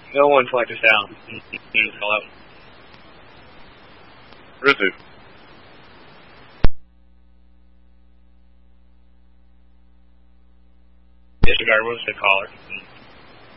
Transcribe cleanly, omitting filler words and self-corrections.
No one collect us down. Call out. Rizu. Disregard was the caller.